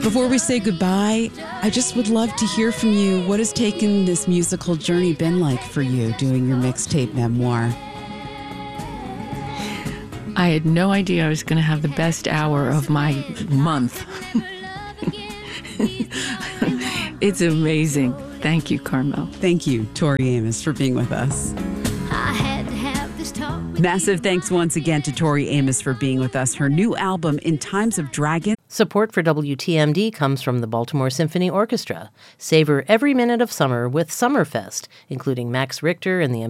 Before we say goodbye, I just would love to hear from you. What has taken this musical journey been like for you doing your mixtape memoir? I had no idea I was going to have the best hour of my month. It's amazing. Thank you, Carmel. Thank you, Tori Amos, for being with us. I had to have this talk. Massive thanks once again to Tori Amos for being with us. Her new album, In Times of Dragon. Support for WTMD comes from the Baltimore Symphony Orchestra. Savor every minute of summer with Summerfest, including Max Richter and the